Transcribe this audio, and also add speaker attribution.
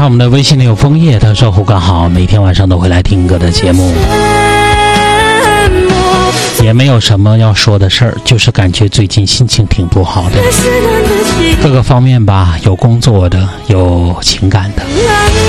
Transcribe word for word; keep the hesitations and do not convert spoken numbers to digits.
Speaker 1: 看我们的微信里有枫叶，他说胡刚好，每天晚上都会来听歌的节目，也没有什么要说的事儿，就是感觉最近心情挺不好的，各个方面吧，有工作的，有情感的。